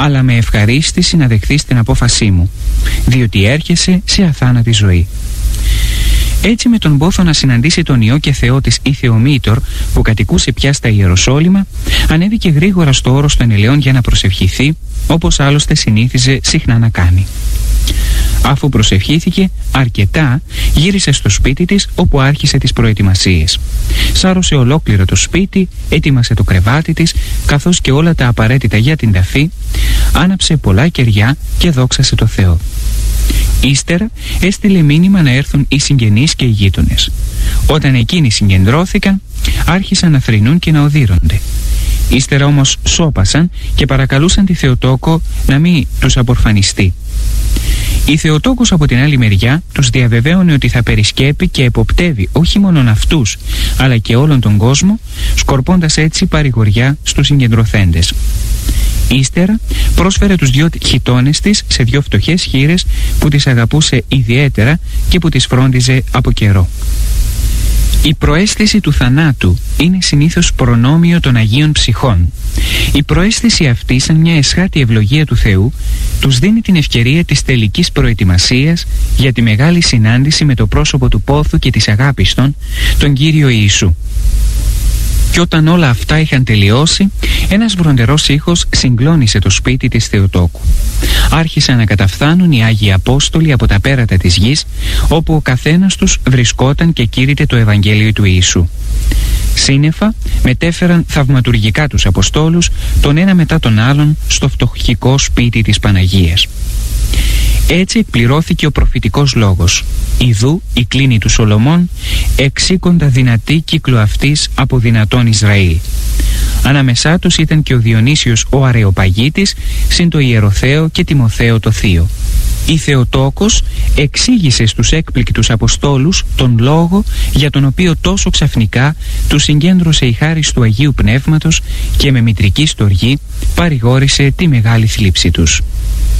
αλλά με ευχαρίστηση να δεχθείς την απόφασή μου, διότι έρχεσαι σε αθάνατη ζωή. Έτσι, με τον πόθο να συναντήσει τον Υιό και Θεό της η Θεομήτωρ, που κατοικούσε πια στα Ιεροσόλυμα, ανέβηκε γρήγορα στο όρος των ελαιών για να προσευχηθεί, όπως άλλωστε συνήθιζε συχνά να κάνει. Αφού προσευχήθηκε αρκετά, γύρισε στο σπίτι της, όπου άρχισε τις προετοιμασίες. Σάρωσε ολόκληρο το σπίτι, έτοιμασε το κρεβάτι της, καθώς και όλα τα απαραίτητα για την ταφή, άναψε πολλά κεριά και δόξασε το Θεό. Ύστερα έστειλε μήνυμα να έρθουν οι συγγενείς και οι γείτονες. Όταν εκείνοι συγκεντρώθηκαν, άρχισαν να θρηνούν και να οδύρονται. Ύστερα όμως σώπασαν και παρακαλούσαν τη Θεοτόκο να μην τους απορφανιστεί. Η Θεοτόκος από την άλλη μεριά τους διαβεβαίωνε ότι θα περισκέπει και εποπτεύει όχι μόνον αυτούς, αλλά και όλον τον κόσμο, σκορπώντας έτσι παρηγοριά στους συγκεντρωθέντες. Ύστερα πρόσφερε τους 2 χιτώνες της σε 2 φτωχές χήρες που τις αγαπούσε ιδιαίτερα και που τις φρόντιζε από καιρό. Η προαίσθηση του θανάτου είναι συνήθως προνόμιο των Αγίων Ψυχών. Η προαίσθηση αυτή, σαν μια εσχάτη ευλογία του Θεού, τους δίνει την ευκαιρία της τελικής προετοιμασίας για τη μεγάλη συνάντηση με το πρόσωπο του πόθου και της αγάπης τον Κύριο Ιησού. Και όταν όλα αυτά είχαν τελειώσει, ένας βροντερός ήχος συγκλώνησε το σπίτι της Θεοτόκου. Άρχισαν να καταφθάνουν οι Άγιοι Απόστολοι από τα πέρατα της γης, όπου ο καθένας τους βρισκόταν και κήρυτε το Ευαγγέλιο του Ιησού. Σύννεφα μετέφεραν θαυματουργικά τους Αποστόλους, τον ένα μετά τον άλλον, στο φτωχικό σπίτι της Παναγίας. Έτσι εκπληρώθηκε ο προφητικός λόγος: «Ιδού η κλίνη του Σολομών, εξήκοντα δυνατή κύκλο αυτής από δυνατόν Ισραήλ». Ανάμεσά τους ήταν και ο Διονύσιος ο Αρεοπαγίτης, συν το Ιεροθέο και Τιμοθέο το θείο. Η Θεοτόκος εξήγησε στους έκπληκτους Αποστόλους τον λόγο για τον οποίο τόσο ξαφνικά τους συγκέντρωσε η χάρις του Αγίου Πνεύματος και με μητρική στοργή παρηγόρησε τη μεγάλη θλίψη τους.